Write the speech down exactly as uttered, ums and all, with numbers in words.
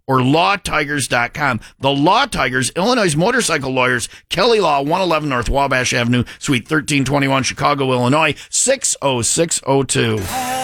or law tigers dot com. The Law Tigers, Illinois motorcycle lawyers, Kelly Law, one eleven North Wabash Avenue, Suite thirteen twenty-one, Chicago, Illinois, six oh six oh two.